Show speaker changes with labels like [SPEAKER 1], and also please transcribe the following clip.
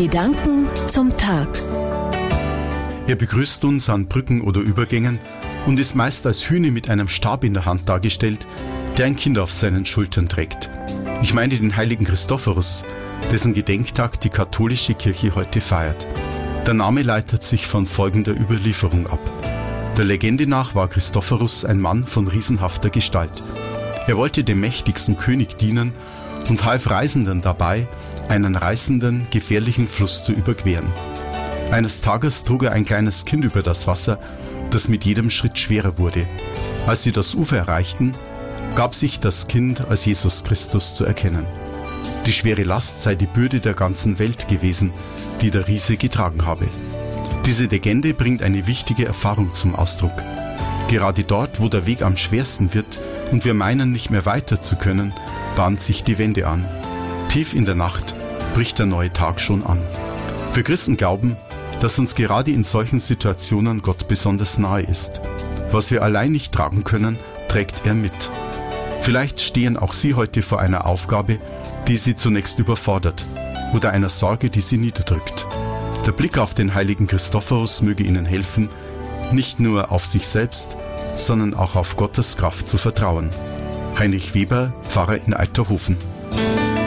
[SPEAKER 1] Gedanken zum Tag.
[SPEAKER 2] Er begrüßt uns an Brücken oder Übergängen und ist meist als Hühne mit einem Stab in der Hand dargestellt, der ein Kind auf seinen Schultern trägt. Ich meine den heiligen Christophorus, dessen Gedenktag die katholische Kirche heute feiert. Der Name leitet sich von folgender Überlieferung ab. Der Legende nach war Christophorus ein Mann von riesenhafter Gestalt. Er wollte dem mächtigsten König dienen und half Reisenden dabei, einen reißenden, gefährlichen Fluss zu überqueren. Eines Tages trug er ein kleines Kind über das Wasser, das mit jedem Schritt schwerer wurde. Als sie das Ufer erreichten, gab sich das Kind als Jesus Christus zu erkennen. Die schwere Last sei die Bürde der ganzen Welt gewesen, die der Riese getragen habe. Diese Legende bringt eine wichtige Erfahrung zum Ausdruck. Gerade dort, wo der Weg am schwersten wird und wir meinen, nicht mehr weiter zu können, bahnt sich die Wende an. Tief in der Nacht bricht der neue Tag schon an. Wir Christen glauben, dass uns gerade in solchen Situationen Gott besonders nahe ist. Was wir allein nicht tragen können, trägt er mit. Vielleicht stehen auch Sie heute vor einer Aufgabe, die Sie zunächst überfordert, oder einer Sorge, die Sie niederdrückt. Der Blick auf den heiligen Christophorus möge Ihnen helfen, nicht nur auf sich selbst, sondern auch auf Gottes Kraft zu vertrauen. Heinrich Weber, Pfarrer in Alterhofen.